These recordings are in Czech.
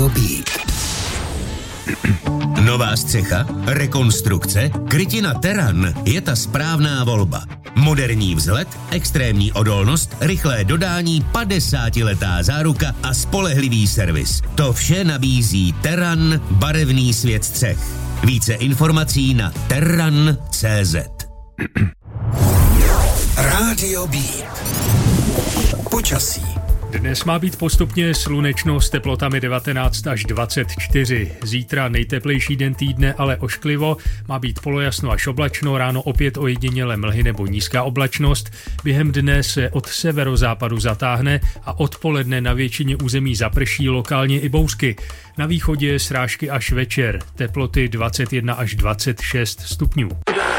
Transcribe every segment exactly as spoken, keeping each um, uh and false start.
Rádio Beat. Nová střecha, rekonstrukce, krytina Terran je ta správná volba. Moderní vzhled, extrémní odolnost, rychlé dodání, padesátiletá záruka a spolehlivý servis. To vše nabízí Terran, barevný svět střech. Více informací na terran tečka cé zet. Rádio Beat. Počasí. Dnes má být postupně slunečno s teplotami devatenáct až dvacet čtyři. Zítra nejteplejší den týdne, ale ošklivo, má být polojasno až oblačno, ráno opět ojediněle mlhy nebo nízká oblačnost. Během dne se od severozápadu zatáhne a odpoledne na většině území zaprší, lokálně i bouřky. Na východě srážky až večer, teploty dvacet jedna až dvacet šest stupňů.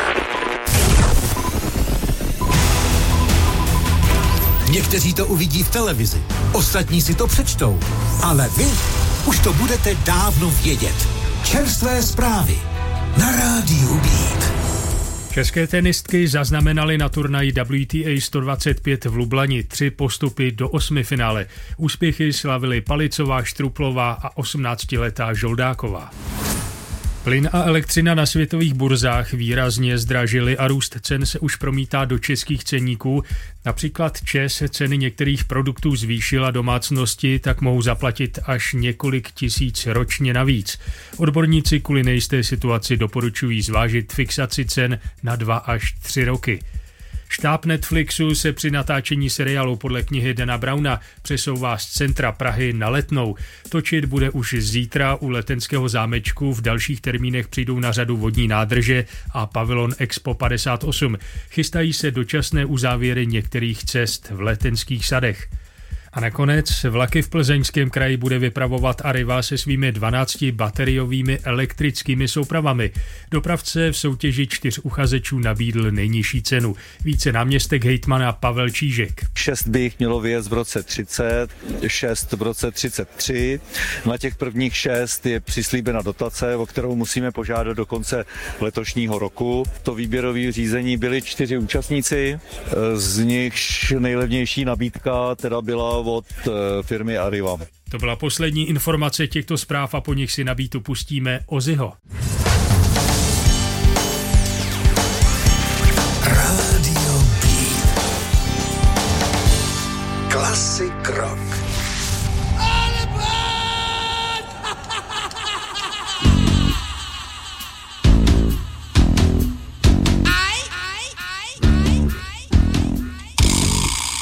Někteří to uvidí v televizi, ostatní si to přečtou, ale vy už to budete dávno vědět. Čerstvé zprávy na Rádiu Beat. České tenistky zaznamenaly na turnaji W T A sto dvacet pět v Lublani tři postupy do osmifinále. Úspěchy slavily Palicová, Štruplová a osmnáctiletá Žoldáková. Plyn a elektřina na světových burzách výrazně zdražily a růst cen se už promítá do českých ceníků. Například ČEZ ceny některých produktů zvýšila, domácnosti tak mohou zaplatit až několik tisíc ročně navíc. Odborníci kvůli nejisté situaci doporučují zvážit fixaci cen na dva až tři roky. Štáb Netflixu se při natáčení seriálu podle knihy Dana Browna přesouvá z centra Prahy na Letnou. Točit bude už zítra u Letenského zámečku, v dalších termínech přijdou na řadu vodní nádrže a pavilon Expo padesát osm. Chystají se dočasné uzávěry některých cest v letenských sadech. A nakonec vlaky v Plzeňském kraji bude vypravovat Arriva se svými dvanácti bateriovými elektrickými soupravami. Dopravce v soutěži čtyř uchazečů nabídl nejnižší cenu. Více náměstek hejtmana Pavel Čížek. Šest by jich mělo vyjet v roce třicet, šest v roce třicet tři. Na těch prvních šest je přislíbena dotace, o kterou musíme požádat do konce letošního roku. To výběrové řízení byli čtyři účastníci, z nichž nejlevnější nabídka teda byla od firmy Arriva. To byla poslední informace těchto zpráv a po nich si na beatu pustíme Ozzyho. Rádio Beat. Classic rock.